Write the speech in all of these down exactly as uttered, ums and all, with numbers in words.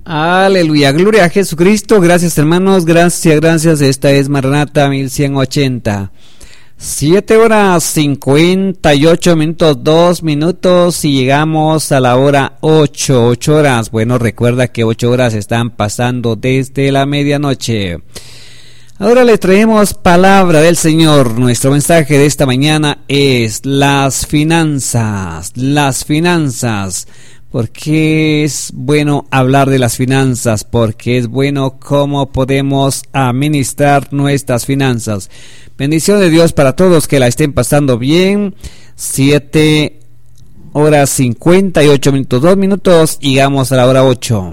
Aleluya, gloria a Jesucristo. Gracias, hermanos, gracias, gracias. Esta es Maranata mil ciento ochenta. Siete horas cincuenta y ocho minutos, dos minutos y llegamos a la hora ocho, ocho horas. Bueno, recuerda que ocho horas están pasando desde la medianoche. Ahora le traemos palabra del Señor. Nuestro mensaje de esta mañana es las finanzas, las finanzas. ¿Por qué es bueno hablar de las finanzas? Porque es bueno cómo podemos administrar nuestras finanzas. Bendición de Dios para todos, que la estén pasando bien. Siete horas cincuenta y ocho minutos, dos minutos, y llegamos a la hora ocho.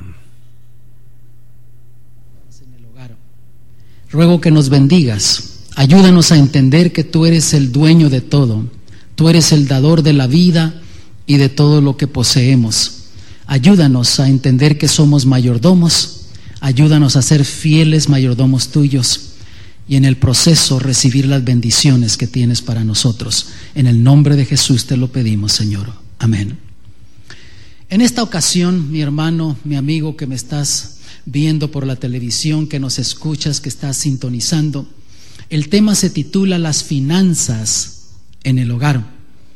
Ruego que nos bendigas, ayúdanos a entender que tú eres el dueño de todo, tú eres el dador de la vida y de todo lo que poseemos. Ayúdanos a entender que somos mayordomos, ayúdanos a ser fieles mayordomos tuyos y en el proceso recibir las bendiciones que tienes para nosotros. En el nombre de Jesús te lo pedimos, Señor. Amén. En esta ocasión, mi hermano, mi amigo que me estás viendo por la televisión, que nos escuchas, que estás sintonizando, el tema se titula Las finanzas en el hogar.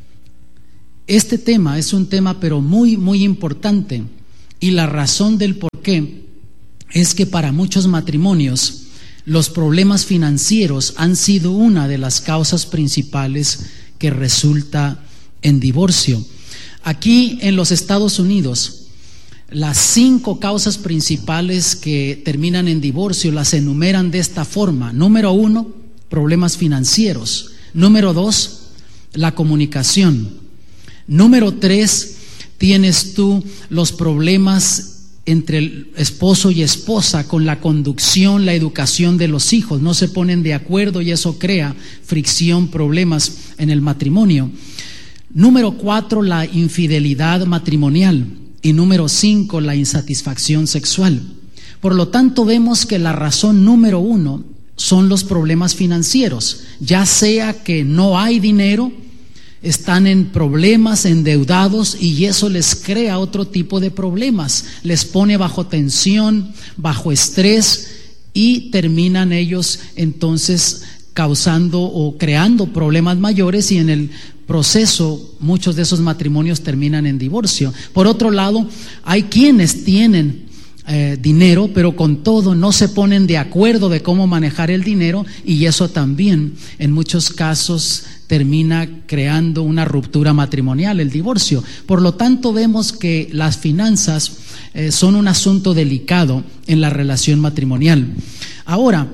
Este tema es un tema pero muy muy importante, y la razón del por qué es que para muchos matrimonios los problemas financieros han sido una de las causas principales que resulta en divorcio. Aquí en los Estados Unidos, las cinco causas principales que terminan en divorcio las enumeran de esta forma. Número uno, problemas financieros. Número dos, la comunicación. Número tres, tienes tú los problemas entre el esposo y esposa con la conducción, la educación de los hijos. No se ponen de acuerdo y eso crea fricción, problemas en el matrimonio. Número cuatro, la infidelidad matrimonial. Y número cinco, la insatisfacción sexual. Por lo tanto, vemos que la razón número uno son los problemas financieros, ya sea que no hay dinero, están en problemas, endeudados, y eso les crea otro tipo de problemas, les pone bajo tensión, bajo estrés, y terminan ellos entonces causando o creando problemas mayores, y en el proceso muchos de esos matrimonios terminan en divorcio. Por otro lado, hay quienes tienen eh, dinero, pero con todo no se ponen de acuerdo de cómo manejar el dinero, y eso también en muchos casos termina creando una ruptura matrimonial, el divorcio. Por lo tanto, vemos que las finanzas eh, son un asunto delicado en la relación matrimonial. Ahora,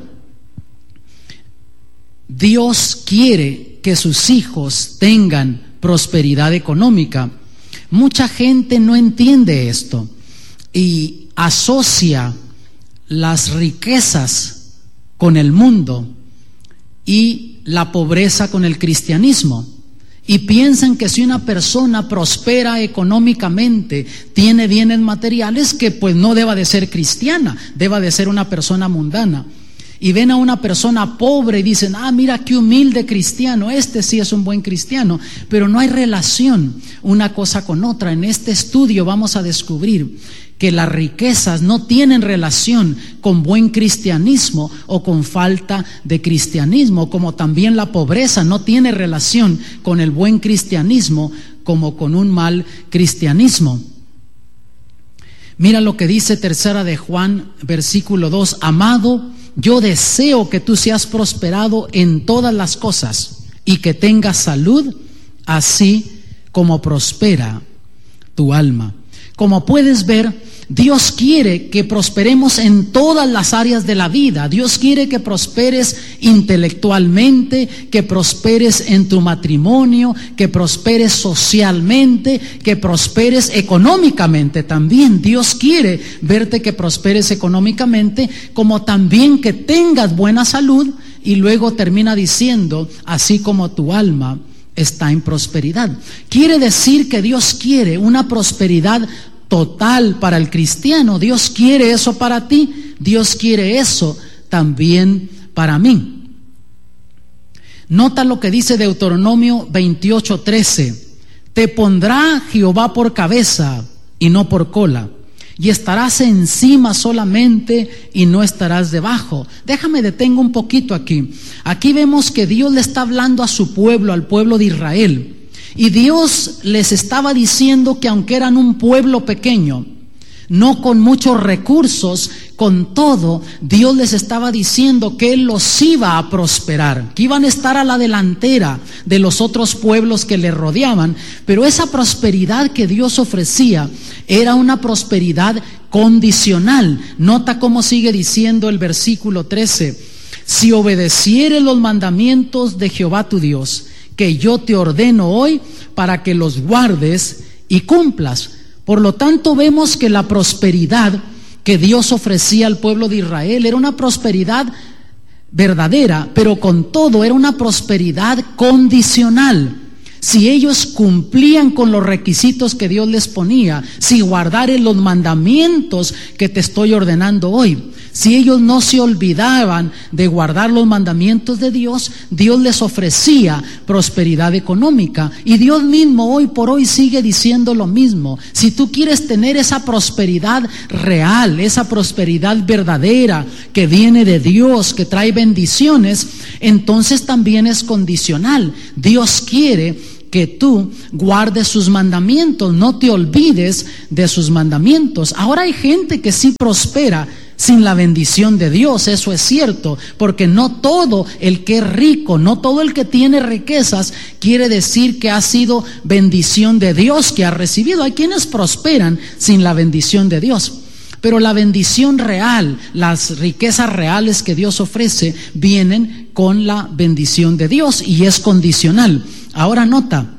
Dios quiere que sus hijos tengan prosperidad económica. Mucha gente no entiende esto y asocia las riquezas con el mundo y la pobreza con el cristianismo, y piensan que si una persona prospera económicamente, tiene bienes materiales, que pues no deba de ser cristiana, deba de ser una persona mundana. Y ven a una persona pobre y dicen, ah, mira qué humilde cristiano, este sí es un buen cristiano. Pero no hay relación una cosa con otra. En este estudio vamos a descubrir que las riquezas no tienen relación con buen cristianismo o con falta de cristianismo, como también la pobreza no tiene relación con el buen cristianismo como con un mal cristianismo. Mira lo que dice tercera de Juan, versículo dos, amado, yo deseo que tú seas prosperado en todas las cosas y que tengas salud, así como prospera tu alma. Como puedes ver, Dios quiere que prosperemos en todas las áreas de la vida. Dios quiere que prosperes intelectualmente, que prosperes en tu matrimonio, que prosperes socialmente, que prosperes económicamente también. Dios quiere verte que prosperes económicamente, como también que tengas buena salud, y luego termina diciendo, así como tu alma está en prosperidad. Quiere decir que Dios quiere una prosperidad total para el cristiano. Dios quiere eso para ti, Dios quiere eso también para mí. Nota lo que dice Deuteronomio veintiocho trece, te pondrá Jehová por cabeza y no por cola, y estarás encima solamente y no estarás debajo. Déjame detengo un poquito aquí. Aquí vemos que Dios le está hablando a su pueblo, al pueblo de Israel. Y Dios les estaba diciendo que aunque eran un pueblo pequeño, no con muchos recursos, con todo, Dios les estaba diciendo que Él los iba a prosperar, que iban a estar a la delantera de los otros pueblos que les rodeaban. Pero esa prosperidad que Dios ofrecía era una prosperidad condicional. Nota cómo sigue diciendo el versículo trece: si obedecieres los mandamientos de Jehová tu Dios, que yo te ordeno hoy, para que los guardes y cumplas. Por lo tanto, vemos que la prosperidad que Dios ofrecía al pueblo de Israel era una prosperidad verdadera, pero con todo era una prosperidad condicional. Si ellos cumplían con los requisitos que Dios les ponía, si guardaran los mandamientos que te estoy ordenando hoy, si ellos no se olvidaban de guardar los mandamientos de Dios, Dios les ofrecía prosperidad económica. Y Dios mismo hoy por hoy sigue diciendo lo mismo. Si tú quieres tener esa prosperidad real, esa prosperidad verdadera que viene de Dios, que trae bendiciones, entonces también es condicional. Dios quiere que tú guardes sus mandamientos, no te olvides de sus mandamientos. Ahora hay gente que sí prospera sin la bendición de Dios, eso es cierto, porque no todo el que es rico, no todo el que tiene riquezas quiere decir que ha sido bendición de Dios que ha recibido. Hay quienes prosperan sin la bendición de Dios. Pero la bendición real, las riquezas reales que Dios ofrece, vienen con la bendición de Dios y es condicional. Ahora nota,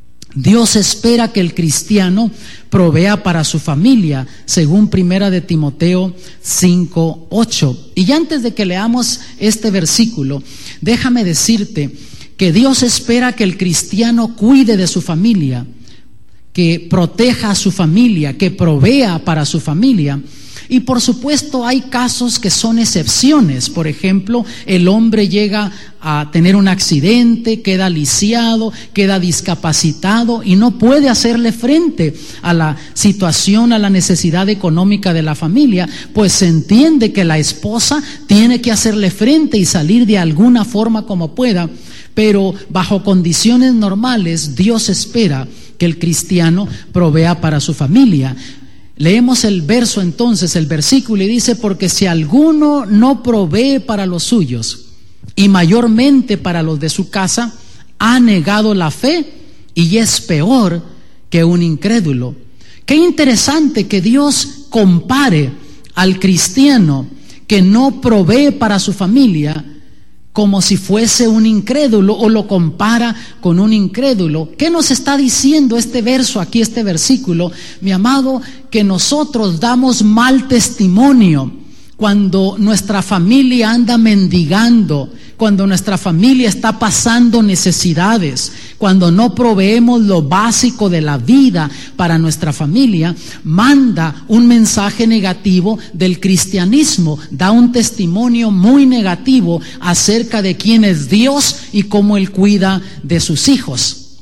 Dios espera que el cristiano provea para su familia, según Primera de Timoteo cinco ocho. Y ya antes de que leamos este versículo, déjame decirte que Dios espera que el cristiano cuide de su familia, que proteja a su familia, que provea para su familia. Y por supuesto hay casos que son excepciones. Por ejemplo, el hombre llega a tener un accidente, queda lisiado, queda discapacitado y no puede hacerle frente a la situación, a la necesidad económica de la familia, pues se entiende que la esposa tiene que hacerle frente y salir de alguna forma como pueda. Pero bajo condiciones normales, Dios espera que el cristiano provea para su familia. Leemos el verso entonces, el versículo, y dice: porque si alguno no provee para los suyos, y mayormente para los de su casa, ha negado la fe y es peor que un incrédulo. Qué interesante que Dios compare al cristiano que no provee para su familia como si fuese un incrédulo, o lo compara con un incrédulo. ¿Qué nos está diciendo este verso aquí, este versículo? Mi amado, que nosotros damos mal testimonio cuando nuestra familia anda mendigando, cuando nuestra familia está pasando necesidades, cuando no proveemos lo básico de la vida para nuestra familia. Manda un mensaje negativo del cristianismo, da un testimonio muy negativo acerca de quién es Dios y cómo Él cuida de sus hijos.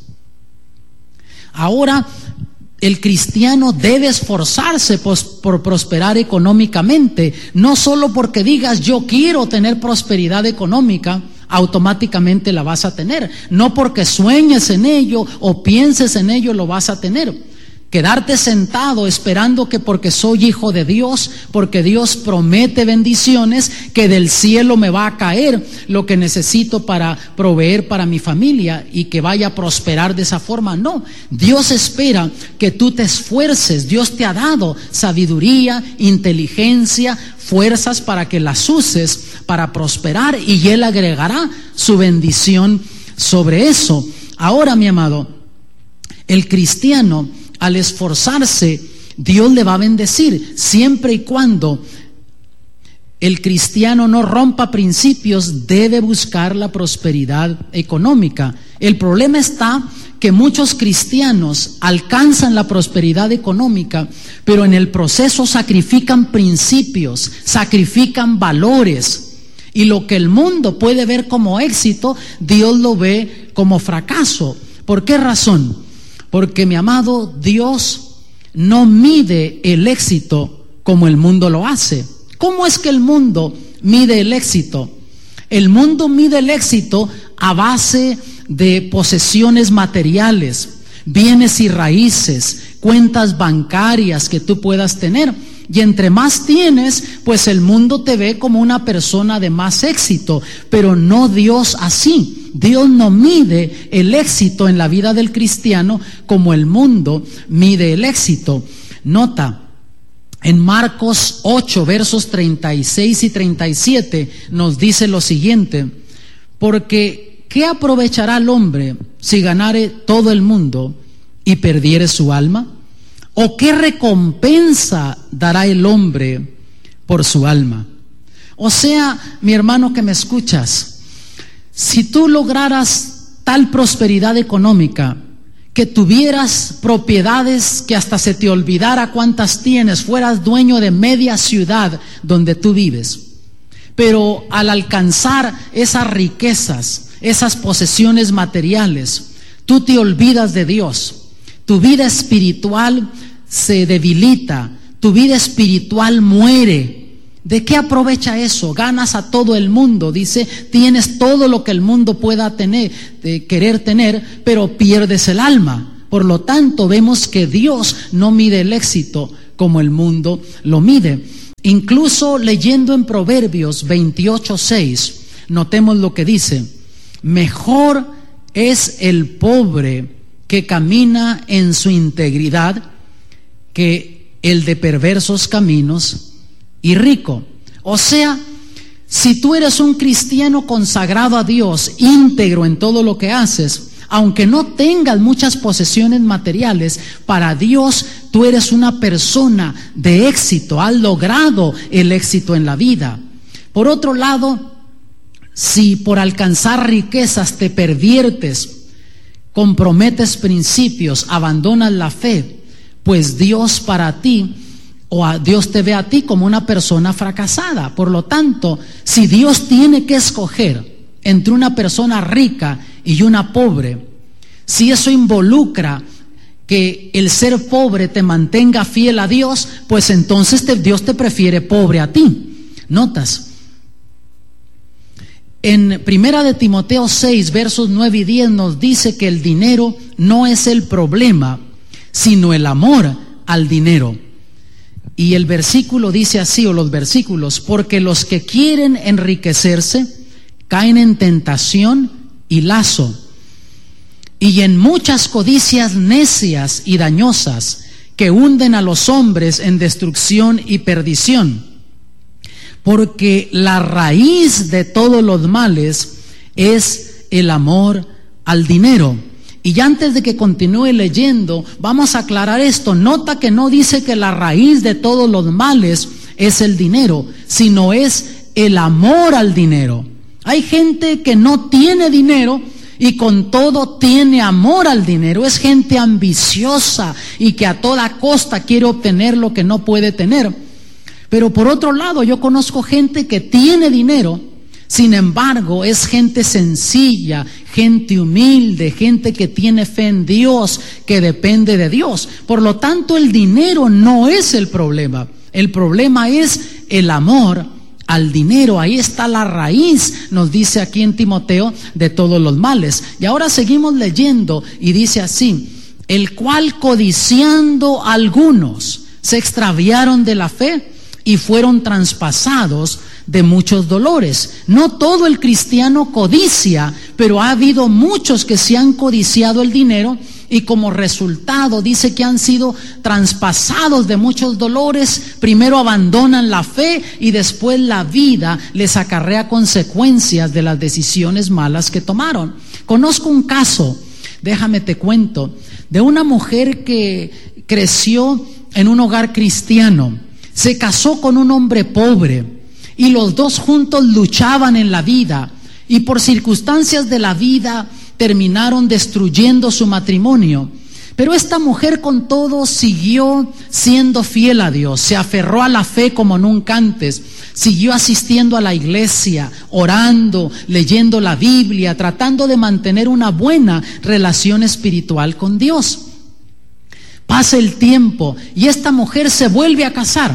Ahora, el cristiano debe esforzarse por, por prosperar económicamente, no solo porque digas yo quiero tener prosperidad económica, automáticamente la vas a tener, no porque sueñes en ello o pienses en ello lo vas a tener. Quedarte sentado esperando que porque soy hijo de Dios, porque Dios promete bendiciones, que del cielo me va a caer lo que necesito para proveer para mi familia y que vaya a prosperar de esa forma. No, Dios espera que tú te esfuerces. Dios te ha dado sabiduría, inteligencia, fuerzas para que las uses para prosperar, y Él agregará su bendición sobre eso. Ahora, mi amado, el cristiano, al esforzarse, Dios le va a bendecir, siempre y cuando el cristiano no rompa principios. Debe buscar la prosperidad económica. El problema está que muchos cristianos alcanzan la prosperidad económica, pero en el proceso sacrifican principios, sacrifican valores, y lo que el mundo puede ver como éxito, Dios lo ve como fracaso. ¿Por qué razón? Porque, mi amado, Dios no mide el éxito como el mundo lo hace. ¿Cómo es que el mundo mide el éxito? El mundo mide el éxito a base de posesiones materiales, bienes y raíces, cuentas bancarias que tú puedas tener. Y entre más tienes, pues el mundo te ve como una persona de más éxito, pero no Dios así. Dios no mide el éxito en la vida del cristiano como el mundo mide el éxito. Nota, en Marcos ocho, versos treinta y seis y treinta y siete, nos dice lo siguiente: porque ¿qué aprovechará el hombre si ganare todo el mundo y perdiere su alma? ¿O qué recompensa dará el hombre por su alma? O sea, mi hermano que me escuchas, si tú lograras tal prosperidad económica, que tuvieras propiedades que hasta se te olvidara cuántas tienes, fueras dueño de media ciudad donde tú vives, pero al alcanzar esas riquezas, esas posesiones materiales, tú te olvidas de Dios. Tu vida espiritual se debilita, tu vida espiritual muere. ¿De qué aprovecha eso? Ganas a todo el mundo, dice, tienes todo lo que el mundo pueda tener, de querer tener, pero pierdes el alma. Por lo tanto, vemos que Dios no mide el éxito como el mundo lo mide. Incluso leyendo en Proverbios veintiocho seis, notemos lo que dice: mejor es el pobre que camina en su integridad que el de perversos caminos y rico. O sea, si tú eres un cristiano consagrado a Dios, íntegro en todo lo que haces, aunque no tengas muchas posesiones materiales, para Dios tú eres una persona de éxito, has logrado el éxito en la vida. Por otro lado, si por alcanzar riquezas te perviertes, comprometes principios, abandonas la fe, pues Dios para ti, o a Dios te ve a ti como una persona fracasada. Por lo tanto, si Dios tiene que escoger entre una persona rica y una pobre, si eso involucra que el ser pobre te mantenga fiel a Dios, pues entonces te, Dios te prefiere pobre a ti. Notas, en Primera de Timoteo seis, versos nueve y diez nos dice que el dinero no es el problema, sino el amor al dinero. Y el versículo dice así, o los versículos: porque los que quieren enriquecerse caen en tentación y lazo, y en muchas codicias necias y dañosas que hunden a los hombres en destrucción y perdición. Porque la raíz de todos los males es el amor al dinero. Y ya antes de que continúe leyendo, vamos a aclarar esto. Nota que no dice que la raíz de todos los males es el dinero, sino es el amor al dinero. Hay gente que no tiene dinero y con todo tiene amor al dinero. Es gente ambiciosa y que a toda costa quiere obtener lo que no puede tener. Pero por otro lado, yo conozco gente que tiene dinero, sin embargo, es gente sencilla, gente humilde, gente que tiene fe en Dios, que depende de Dios. Por lo tanto, el dinero no es el problema. El problema es el amor al dinero. Ahí está la raíz, nos dice aquí en Timoteo, de todos los males. Y ahora seguimos leyendo y dice así: el cual codiciando algunos se extraviaron de la fe y fueron traspasados de muchos dolores. No todo el cristiano codicia, pero ha habido muchos que se han codiciado el dinero y como resultado dice que han sido traspasados de muchos dolores. Primero abandonan la fe y después la vida les acarrea consecuencias de las decisiones malas que tomaron. Conozco un caso, déjame te cuento, de una mujer que creció en un hogar cristiano. Se casó con un hombre pobre y los dos juntos luchaban en la vida, y por circunstancias de la vida terminaron destruyendo su matrimonio. Pero esta mujer con todo siguió siendo fiel a Dios, se aferró a la fe como nunca antes, siguió asistiendo a la iglesia, orando, leyendo la Biblia, tratando de mantener una buena relación espiritual con Dios. Pasa el tiempo y esta mujer se vuelve a casar.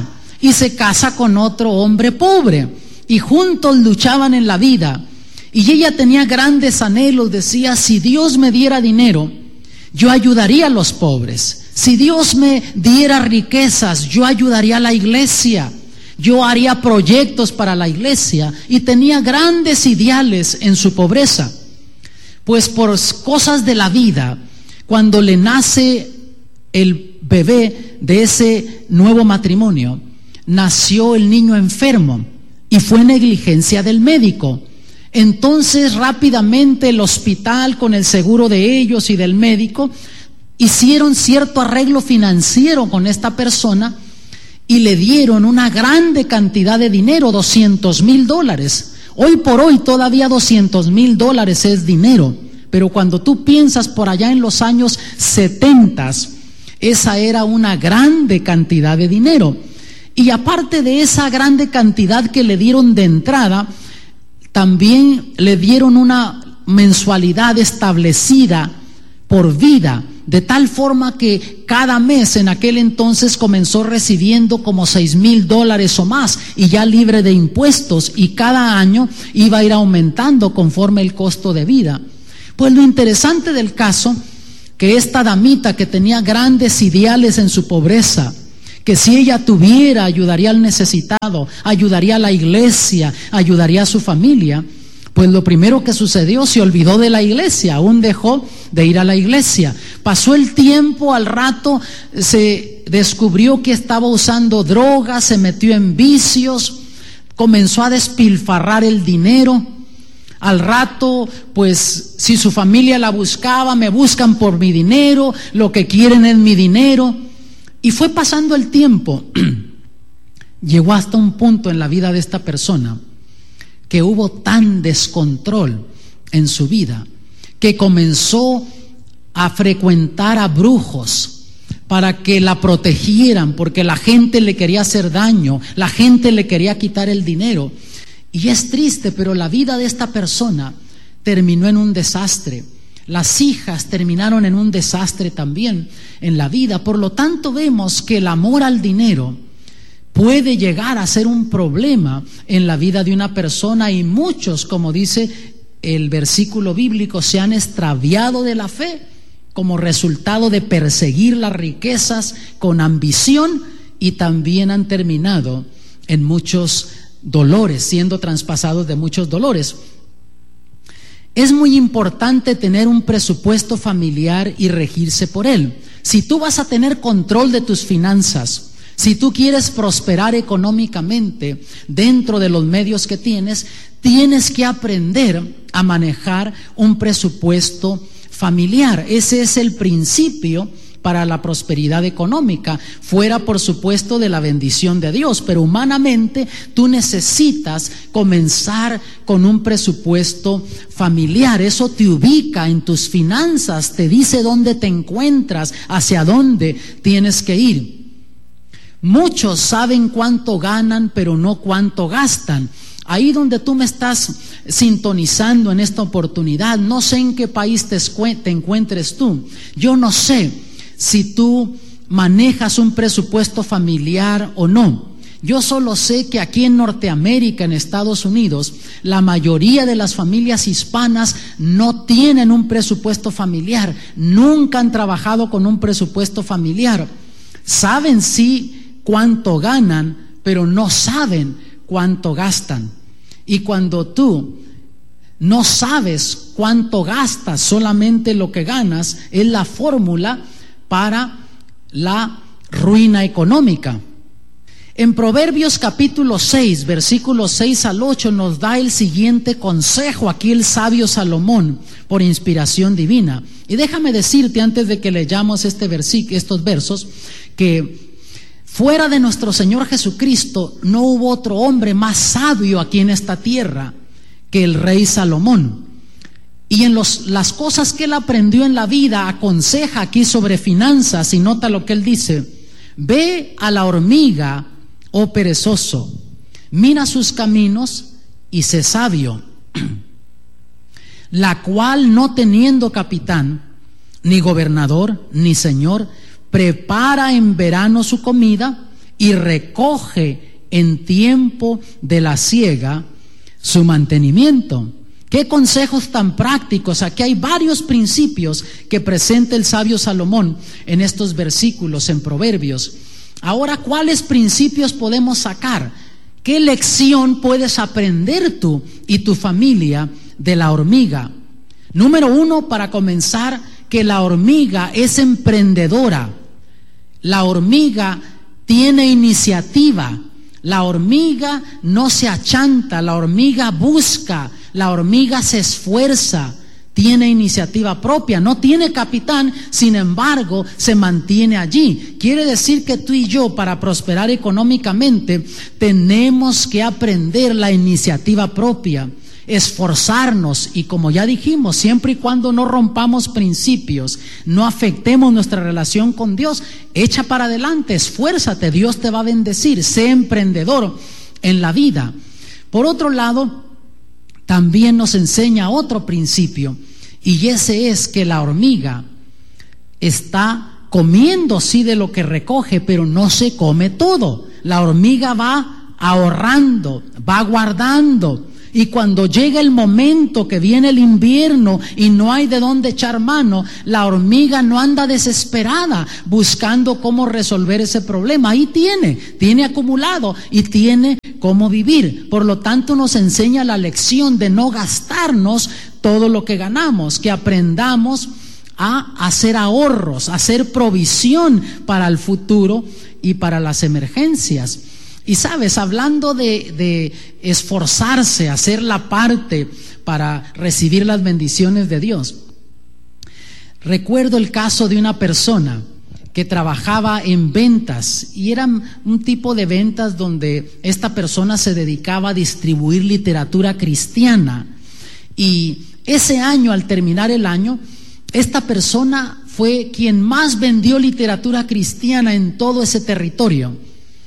y se casa con otro hombre pobre, y juntos luchaban en la vida. Y ella tenía grandes anhelos, decía: si Dios me diera dinero, yo ayudaría a los pobres. Si Dios me diera riquezas, yo ayudaría a la iglesia. Yo haría proyectos para la iglesia. Y tenía grandes ideales en su pobreza. Pues por cosas de la vida, cuando le nace el bebé de ese nuevo matrimonio, nació el niño enfermo y fue negligencia del médico. Entonces rápidamente el hospital, con el seguro de ellos y del médico, hicieron cierto arreglo financiero con esta persona y le dieron una grande cantidad de dinero, doscientos mil dólares. Hoy por hoy todavía doscientos mil dólares es dinero, pero cuando tú piensas por allá en los años setenta, esa era una grande cantidad de dinero. Y aparte de esa grande cantidad que le dieron de entrada, también le dieron una mensualidad establecida por vida, de tal forma que cada mes en aquel entonces comenzó recibiendo como seis mil dólares o más, y ya libre de impuestos, y cada año iba a ir aumentando conforme el costo de vida. Pues lo interesante del caso, que esta damita que tenía grandes ideales en su pobreza, que si ella tuviera, ayudaría al necesitado, ayudaría a la iglesia, ayudaría a su familia, pues lo primero que sucedió, se olvidó de la iglesia, aún dejó de ir a la iglesia. Pasó el tiempo, al rato se descubrió que estaba usando drogas, se metió en vicios, comenzó a despilfarrar el dinero. Al rato, pues si su familia la buscaba: me buscan por mi dinero, lo que quieren es mi dinero. Y fue pasando el tiempo. Llegó hasta un punto en la vida de esta persona que hubo tan descontrol en su vida que comenzó a frecuentar a brujos para que la protegieran, porque la gente le quería hacer daño, la gente le quería quitar el dinero. Y es triste, pero la vida de esta persona terminó en un desastre. Las hijas terminaron en un desastre también en la vida. Por lo tanto, vemos que el amor al dinero puede llegar a ser un problema en la vida de una persona, y muchos, como dice el versículo bíblico, se han extraviado de la fe como resultado de perseguir las riquezas con ambición, y también han terminado en muchos dolores, siendo traspasados de muchos dolores. Es muy importante tener un presupuesto familiar y regirse por él. Si tú vas a tener control de tus finanzas, si tú quieres prosperar económicamente dentro de los medios que tienes, tienes que aprender a manejar un presupuesto familiar. Ese es el principio para la prosperidad económica, fuera por supuesto de la bendición de Dios, pero humanamente tú necesitas comenzar con un presupuesto familiar. Eso te ubica en tus finanzas, te dice dónde te encuentras, hacia dónde tienes que ir. Muchos saben cuánto ganan, pero no cuánto gastan. Ahí donde tú me estás sintonizando en esta oportunidad, no sé en qué país te, te encuentres tú. Yo no sé si tú manejas un presupuesto familiar o no. Yo solo sé que aquí en Norteamérica, en Estados Unidos, la mayoría de las familias hispanas no tienen un presupuesto familiar, nunca han trabajado con un presupuesto familiar. Saben sí cuánto ganan, pero no saben cuánto gastan. Y cuando tú no sabes cuánto gastas, solamente lo que ganas, es la fórmula para la ruina económica. En Proverbios capítulo seis, versículos seis al ocho, nos da el siguiente consejo aquí el sabio Salomón, por inspiración divina. Y déjame decirte, antes de que leyamos este versículo, estos versos, que fuera de nuestro Señor Jesucristo no hubo otro hombre más sabio aquí en esta tierra que el rey Salomón. Y en los, las cosas que él aprendió en la vida, aconseja aquí sobre finanzas, y nota lo que él dice: ve a la hormiga, oh perezoso, mira sus caminos y sé sabio, la cual, no teniendo capitán, ni gobernador, ni señor, prepara en verano su comida, y recoge en tiempo de la siega su mantenimiento. Qué consejos tan prácticos. Aquí hay varios principios que presenta el sabio Salomón en estos versículos, en Proverbios. Ahora, ¿cuáles principios podemos sacar? ¿Qué lección puedes aprender tú y tu familia de la hormiga? Número uno, para comenzar, que la hormiga es emprendedora. La hormiga tiene iniciativa. La hormiga no se achanta, la hormiga busca, la hormiga se esfuerza, tiene iniciativa propia, no tiene capitán, sin embargo, se mantiene allí. Quiere decir que tú y yo, para prosperar económicamente, tenemos que aprender la iniciativa propia, esforzarnos, y como ya dijimos, siempre y cuando no rompamos principios, no afectemos nuestra relación con Dios, echa para adelante, esfuérzate, Dios te va a bendecir, sé emprendedor en la vida. Por otro lado, también nos enseña otro principio, y ese es que la hormiga está comiendo sí de lo que recoge, pero no se come todo. La hormiga va ahorrando, va guardando. Y cuando llega el momento que viene el invierno y no hay de dónde echar mano, la hormiga no anda desesperada buscando cómo resolver ese problema. Ahí tiene, tiene acumulado y tiene cómo vivir. Por lo tanto, nos enseña la lección de no gastarnos todo lo que ganamos, que aprendamos a hacer ahorros, a hacer provisión para el futuro y para las emergencias. Y sabes, hablando de, de esforzarse, hacer la parte para recibir las bendiciones de Dios, recuerdo el caso de una persona que trabajaba en ventas, y era un tipo de ventas donde esta persona se dedicaba a distribuir literatura cristiana. Y ese año, al terminar el año, esta persona fue quien más vendió literatura cristiana en todo ese territorio.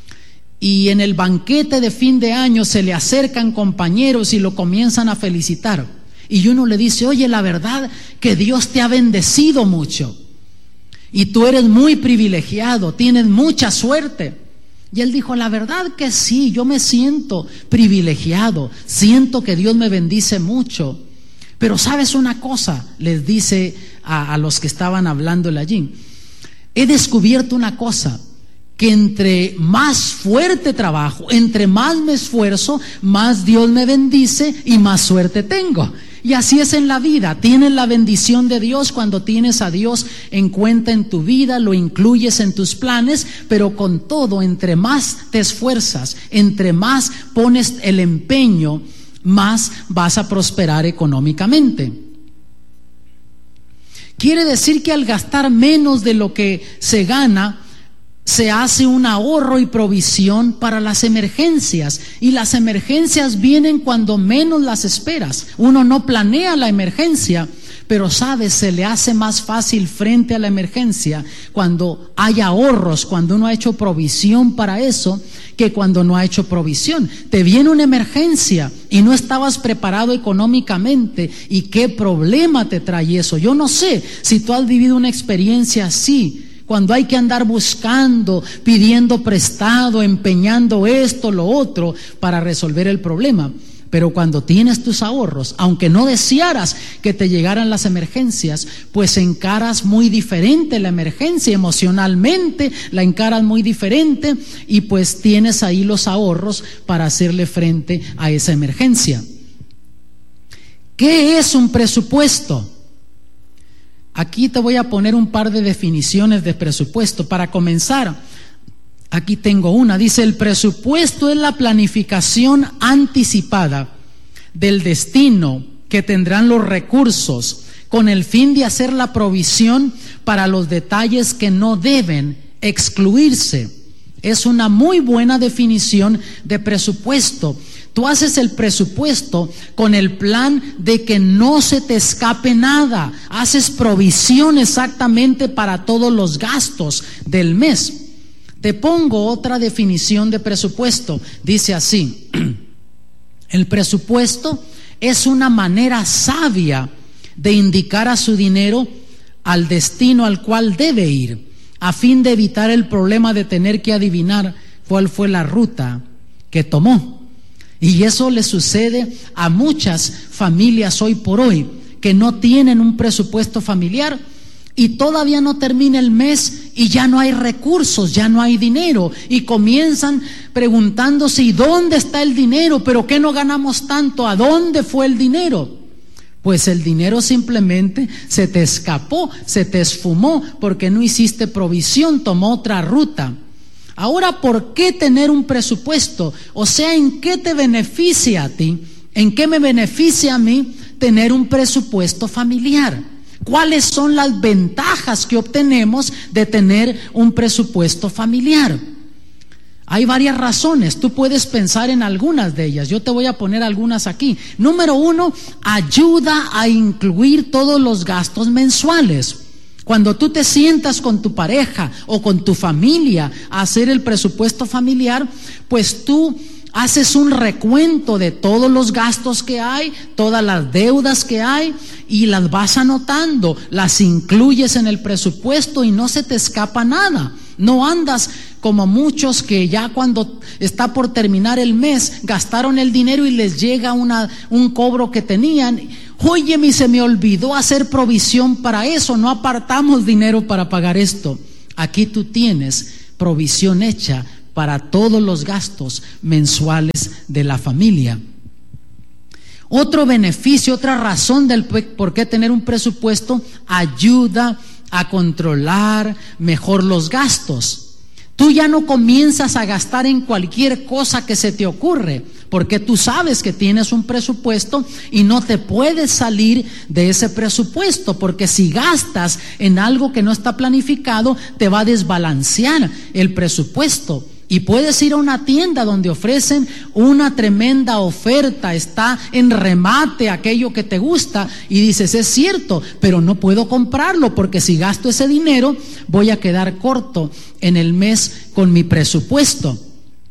Y en el banquete de fin de año se le acercan compañeros y lo comienzan a felicitar. Y uno le dice: oye, la verdad que Dios te ha bendecido mucho. Y tú eres muy privilegiado, tienes mucha suerte. Y él dijo: la verdad que sí, yo me siento privilegiado, siento que Dios me bendice mucho. Pero ¿sabes una cosa? Les dice a, a los que estaban hablándole allí: he descubierto una cosa, que entre más fuerte trabajo, entre más me esfuerzo, más Dios me bendice y más suerte tengo. Y así es en la vida. Tienes la bendición de Dios cuando tienes a Dios en cuenta en tu vida, lo incluyes en tus planes, pero con todo, entre más te esfuerzas, entre más pones el empeño, más vas a prosperar económicamente. Quiere decir que al gastar menos de lo que se gana, se hace un ahorro y provisión para las emergencias, y las emergencias vienen cuando menos las esperas. Uno no planea la emergencia, pero sabes, se le hace más fácil frente a la emergencia cuando hay ahorros, cuando uno ha hecho provisión para eso, que cuando no ha hecho provisión. Te viene una emergencia y no estabas preparado económicamente, y qué problema te trae eso. Yo no sé si tú has vivido una experiencia así, cuando hay que andar buscando, pidiendo prestado, empeñando esto, lo otro, para resolver el problema. Pero cuando tienes tus ahorros, aunque no desearas que te llegaran las emergencias, pues encaras muy diferente la emergencia, emocionalmente la encaras muy diferente, y pues tienes ahí los ahorros para hacerle frente a esa emergencia. ¿Qué es un presupuesto? Aquí te voy a poner un par de definiciones de presupuesto. Para comenzar, aquí tengo una. Dice: el presupuesto es la planificación anticipada del destino que tendrán los recursos, con el fin de hacer la provisión para los detalles que no deben excluirse. Es una muy buena definición de presupuesto. Tú haces el presupuesto con el plan de que no se te escape nada. Haces provisión exactamente para todos los gastos del mes. Te pongo otra definición de presupuesto. Dice así: el presupuesto es una manera sabia de indicar a su dinero al destino al cual debe ir, a fin de evitar el problema de tener que adivinar cuál fue la ruta que tomó. Y eso le sucede a muchas familias hoy por hoy, que no tienen un presupuesto familiar y todavía no termina el mes y ya no hay recursos, ya no hay dinero, y comienzan preguntándose: ¿y dónde está el dinero? ¿Pero qué no ganamos tanto? ¿A dónde fue el dinero? Pues el dinero simplemente se te escapó, se te esfumó, porque no hiciste provisión, tomó otra ruta. Ahora, ¿por qué tener un presupuesto? O sea, ¿en qué te beneficia a ti? ¿En qué me beneficia a mí tener un presupuesto familiar? ¿Cuáles son las ventajas que obtenemos de tener un presupuesto familiar? Hay varias razones, tú puedes pensar en algunas de ellas, yo te voy a poner algunas aquí. Número uno, ayuda a incluir todos los gastos mensuales. Cuando tú te sientas con tu pareja o con tu familia a hacer el presupuesto familiar, pues tú haces un recuento de todos los gastos que hay, todas las deudas que hay, y las vas anotando, las incluyes en el presupuesto y no se te escapa nada. No andas como muchos que ya cuando está por terminar el mes gastaron el dinero y les llega una, un cobro que tenían. Oye, mi, se me olvidó hacer provisión para eso, no apartamos dinero para pagar esto. Aquí tú tienes provisión hecha para todos los gastos mensuales de la familia. Otro beneficio, otra razón del por qué tener un presupuesto: ayuda a controlar mejor los gastos. Tú ya no comienzas a gastar en cualquier cosa que se te ocurre, porque tú sabes que tienes un presupuesto y no te puedes salir de ese presupuesto, porque si gastas en algo que no está planificado, te va a desbalancear el presupuesto. Y puedes ir a una tienda donde ofrecen una tremenda oferta, está en remate aquello que te gusta, y dices: es cierto, pero no puedo comprarlo porque si gasto ese dinero voy a quedar corto en el mes con mi presupuesto.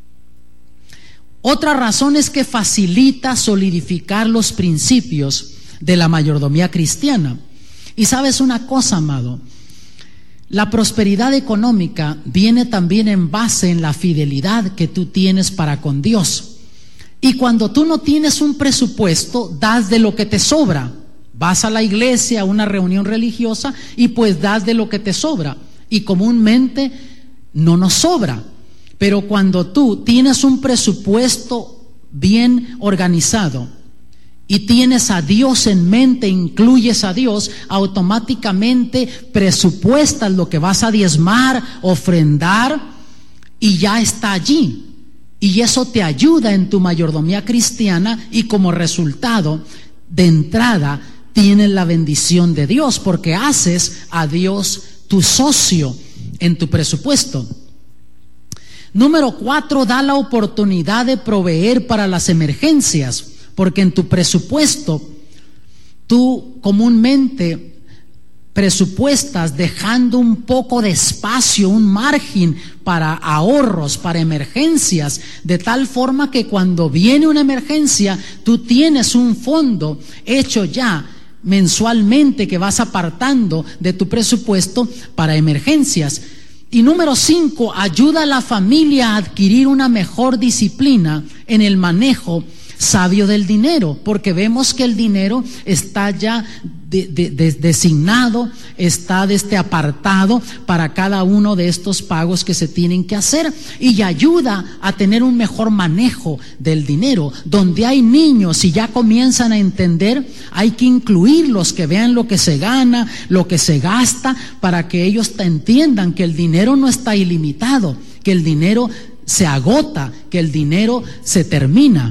Otra razón es que facilita solidificar los principios de la mayordomía cristiana. Y sabes una cosa, amado, la prosperidad económica viene también en base en la fidelidad que tú tienes para con Dios. Y cuando tú no tienes un presupuesto, das de lo que te sobra. Vas a la iglesia, a una reunión religiosa, y pues das de lo que te sobra. Y comúnmente no nos sobra. Pero cuando tú tienes un presupuesto bien organizado y tienes a Dios en mente, incluyes a Dios, automáticamente presupuestas lo que vas a diezmar, ofrendar, y ya está allí. Y eso te ayuda en tu mayordomía cristiana, y como resultado, de entrada, tienes la bendición de Dios, porque haces a Dios tu socio en tu presupuesto. Número cuatro, da la oportunidad de proveer para las emergencias. Porque en tu presupuesto, tú comúnmente presupuestas dejando un poco de espacio, un margen para ahorros, para emergencias, de tal forma que cuando viene una emergencia, tú tienes un fondo hecho ya mensualmente que vas apartando de tu presupuesto para emergencias. Y número cinco, ayuda a la familia a adquirir una mejor disciplina en el manejo sabio del dinero, porque vemos que el dinero está ya de, de, de, designado, está desde apartado para cada uno de estos pagos que se tienen que hacer, y ayuda a tener un mejor manejo del dinero. Donde hay niños y ya comienzan a entender, hay que incluirlos, que vean lo que se gana, lo que se gasta, para que ellos entiendan que el dinero no está ilimitado, que el dinero se agota, que el dinero se termina.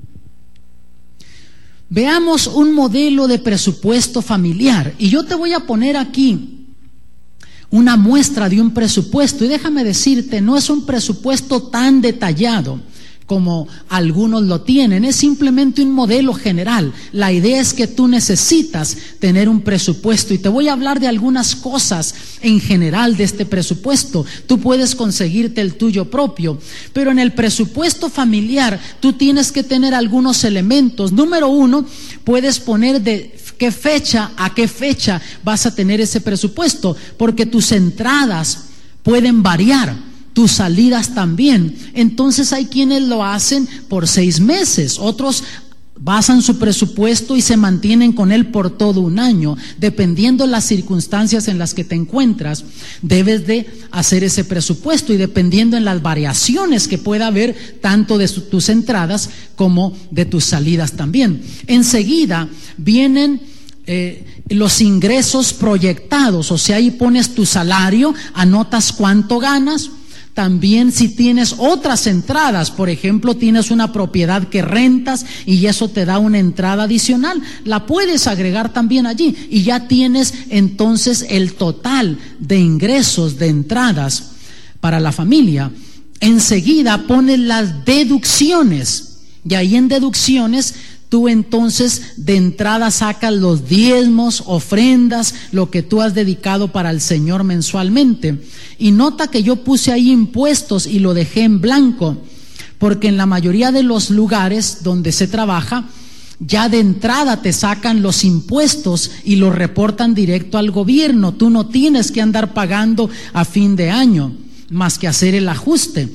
Veamos un modelo de presupuesto familiar, y yo te voy a poner aquí una muestra de un presupuesto, y déjame decirte, no es un presupuesto tan detallado como algunos lo tienen, es simplemente un modelo general. La idea es que tú necesitas tener un presupuesto, y te voy a hablar de algunas cosas en general de este presupuesto. Tú puedes conseguirte el tuyo propio, pero en el presupuesto familiar tú tienes que tener algunos elementos. Número uno, puedes poner de qué fecha a qué fecha vas a tener ese presupuesto, porque tus entradas pueden variar. tus salidas también. Entonces hay quienes lo hacen por seis meses, otros basan su presupuesto y se mantienen con él por todo un año. Dependiendo de las circunstancias en las que te encuentras, debes de hacer ese presupuesto, y dependiendo en las variaciones que pueda haber tanto de su, tus entradas como de tus salidas también. Enseguida vienen eh, los ingresos proyectados, o sea, ahí pones tu salario, anotas cuánto ganas. También si tienes otras entradas, por ejemplo, tienes una propiedad que rentas y eso te da una entrada adicional, la puedes agregar también allí y ya tienes entonces el total de ingresos, de entradas para la familia. Enseguida pones las deducciones y ahí en deducciones tú entonces de entrada sacas los diezmos, ofrendas, lo que tú has dedicado para el Señor mensualmente. Y nota que yo puse ahí impuestos y lo dejé en blanco, porque en la mayoría de los lugares donde se trabaja, ya de entrada te sacan los impuestos y los reportan directo al gobierno. Tú no tienes que andar pagando a fin de año, más que hacer el ajuste.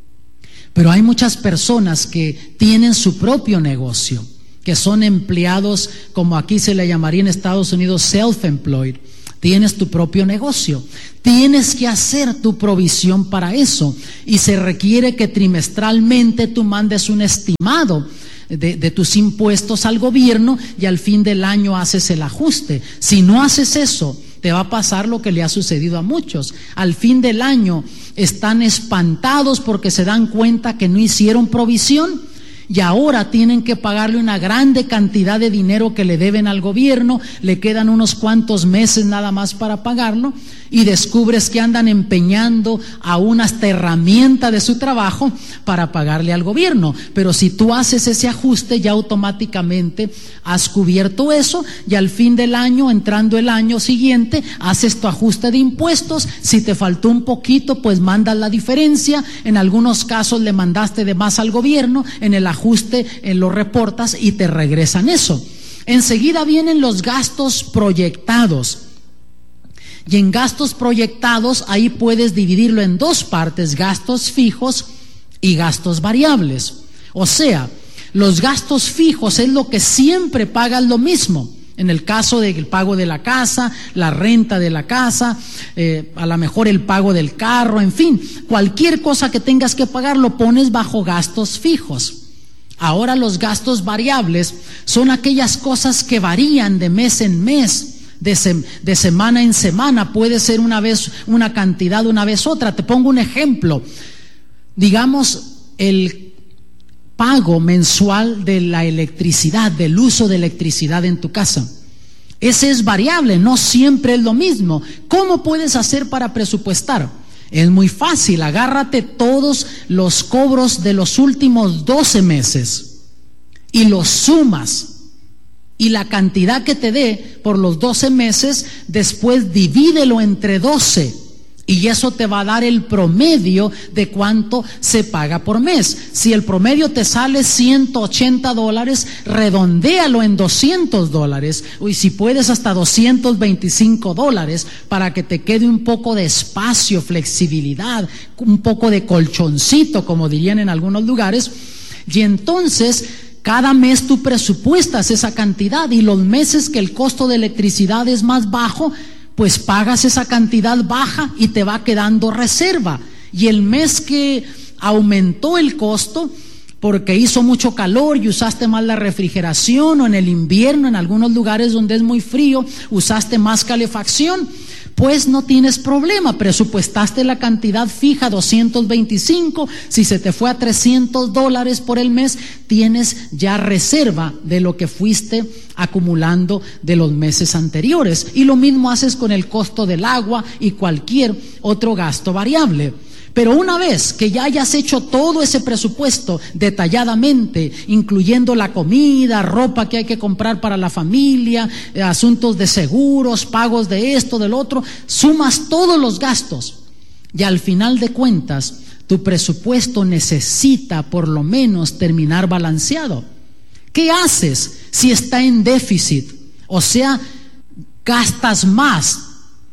Pero hay muchas personas que tienen su propio negocio, que son empleados, como aquí se le llamaría en Estados Unidos, self-employed. Tienes tu propio negocio, tienes que hacer tu provisión para eso, y se requiere que trimestralmente tú mandes un estimado de, de tus impuestos al gobierno y al fin del año haces el ajuste. Si no haces eso, te va a pasar lo que le ha sucedido a muchos. Al fin del año están espantados porque se dan cuenta que no hicieron provisión y ahora tienen que pagarle una grande cantidad de dinero que le deben al gobierno. Le quedan unos cuantos meses nada más para pagarlo y descubres que andan empeñando aún hasta herramienta de su trabajo para pagarle al gobierno. Pero si tú haces ese ajuste, ya automáticamente has cubierto eso, y al fin del año, entrando el año siguiente, haces tu ajuste de impuestos. Si te faltó un poquito, pues mandas la diferencia. En algunos casos le mandaste de más al gobierno, en el ajuste eh, lo reportas y te regresan eso. Enseguida vienen los gastos proyectados. Y en gastos proyectados, ahí puedes dividirlo en dos partes: gastos fijos y gastos variables. O sea, los gastos fijos es lo que siempre pagas lo mismo. En el caso del pago de la casa, la renta de la casa, eh, a lo mejor el pago del carro, en fin, cualquier cosa que tengas que pagar lo pones bajo gastos fijos. Ahora los gastos variables son aquellas cosas que varían de mes en mes. De, se, de semana en semana, puede ser una vez una cantidad, una vez otra. Te pongo un ejemplo. Digamos, el pago mensual de la electricidad, del uso de electricidad en tu casa. Ese es variable, no siempre es lo mismo. ¿Cómo puedes hacer para presupuestar? Es muy fácil, agárrate todos los cobros de los últimos doce meses y los sumas. Y la cantidad que te dé por los doce meses, después divídelo entre doce. Y eso te va a dar el promedio de cuánto se paga por mes. Si el promedio te sale ciento ochenta dólares, redondéalo en doscientos dólares. Y si puedes hasta doscientos veinticinco dólares, para que te quede un poco de espacio, flexibilidad, un poco de colchoncito, como dirían en algunos lugares. Y entonces cada mes tú presupuestas esa cantidad, y los meses que el costo de electricidad es más bajo, pues pagas esa cantidad baja y te va quedando reserva. Y el mes que aumentó el costo porque hizo mucho calor y usaste más la refrigeración, o en el invierno, en algunos lugares donde es muy frío, usaste más calefacción, pues no tienes problema, presupuestaste la cantidad fija, doscientos veinticinco, si se te fue a trescientos dólares por el mes, tienes ya reserva de lo que fuiste acumulando de los meses anteriores. Y lo mismo haces con el costo del agua y cualquier otro gasto variable. Pero una vez que ya hayas hecho todo ese presupuesto detalladamente, incluyendo la comida, ropa que hay que comprar para la familia, eh, asuntos de seguros, pagos de esto, del otro, sumas todos los gastos y al final de cuentas tu presupuesto necesita por lo menos terminar balanceado. ¿Qué haces si está en déficit? O sea, gastas más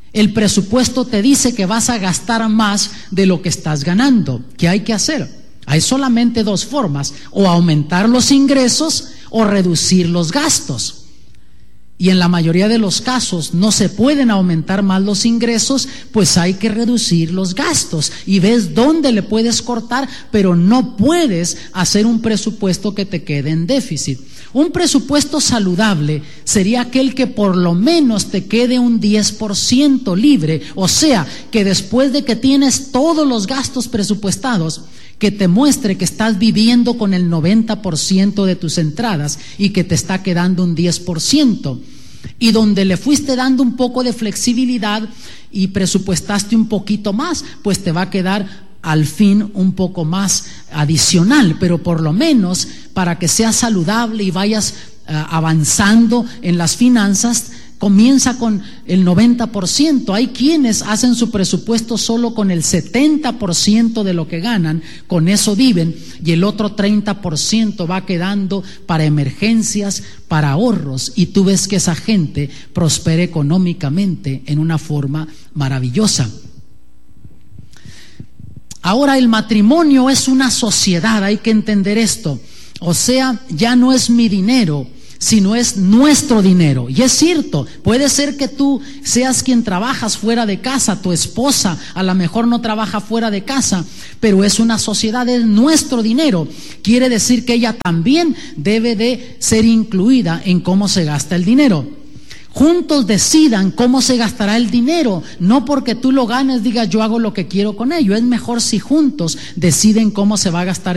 El presupuesto te dice que vas a gastar más de lo que estás ganando. ¿Qué hay que hacer? Hay solamente dos formas: o aumentar los ingresos o reducir los gastos. Y en la mayoría de los casos no se pueden aumentar más los ingresos, pues hay que reducir los gastos. Y ves dónde le puedes cortar, pero no puedes hacer un presupuesto que te quede en déficit. Un presupuesto saludable sería aquel que por lo menos te quede un diez por ciento libre, o sea, que después de que tienes todos los gastos presupuestados, que te muestre que estás viviendo con el noventa por ciento de tus entradas y que te está quedando un diez por ciento. Y donde le fuiste dando un poco de flexibilidad y presupuestaste un poquito más, pues te va a quedar al fin un poco más adicional, pero por lo menos para que seas saludable y vayas uh, avanzando en las finanzas, comienza con el noventa por ciento. Hay quienes hacen su presupuesto solo con el setenta por ciento de lo que ganan, con eso viven, y el otro treinta por ciento va quedando para emergencias, para ahorros, y tú ves que esa gente prospera económicamente en una forma maravillosa. Ahora, el matrimonio es una sociedad, hay que entender esto. O sea, ya no es mi dinero, sino es nuestro dinero. Y es cierto, puede ser que tú seas quien trabajas fuera de casa, tu esposa a lo mejor no trabaja fuera de casa, pero es una sociedad, es nuestro dinero. Quiere decir que ella también debe de ser incluida en cómo se gasta el dinero. Juntos decidan cómo se gastará el dinero, no porque tú lo ganes digas yo hago lo que quiero con ello. Es mejor si juntos deciden cómo se va a gastar